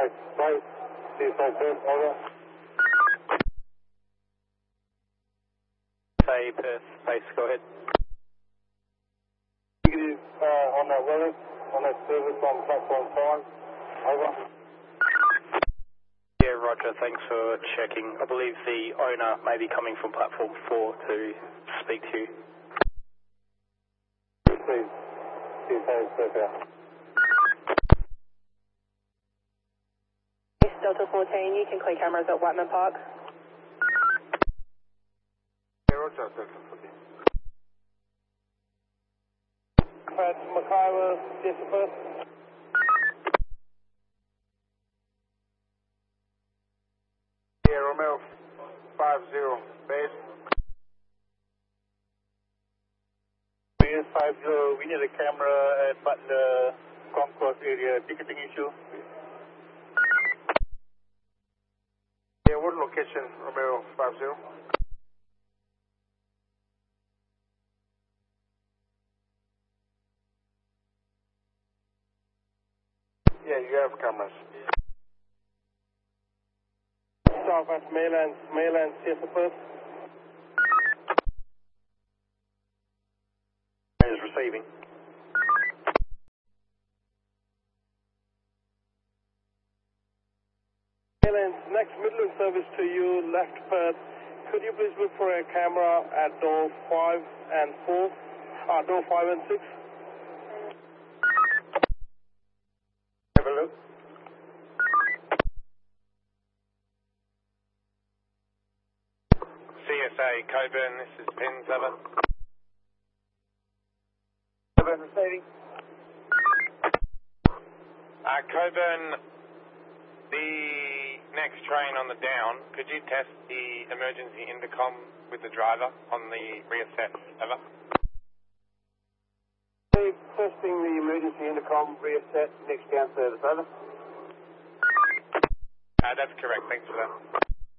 Base, CSA over. Say Perth, base, go ahead. Negative on that weather, on that service on platform 5, over. Yeah, roger, thanks for checking. I believe the owner may be coming from platform 4 to speak to you. Please, CSA Perth out. Delta 14, you can clear cameras at Whiteman Park. Yeah, roger, Delta 14. Pat McIver, Delta Perth. Yeah, Romeo 50, base. Yes, 50, we need a camera at the concourse area ticketing issue. Yeah, what location, Romeo 50? Yeah, you have cameras. Southwest Mainland, Theatre Perth. Is receiving. Mainland, next Midland service to you, left Perth. Could you please look for a camera at door 5 and 4? Door 5 and 6. Have a look. CSA, Coburn, this is Pins, over. Coburn receiving. Coburn, the next train on the down, could you test the emergency intercom with the driver on the rear set, over? Testing the emergency intercom rear set, next down service, over. That's correct, thanks for that.